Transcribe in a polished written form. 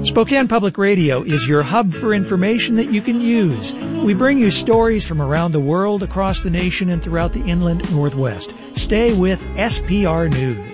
Spokane Public Radio is your hub for information that you can use. We bring you stories from around the world, across the nation, and throughout the inland Northwest. Stay with SPR News.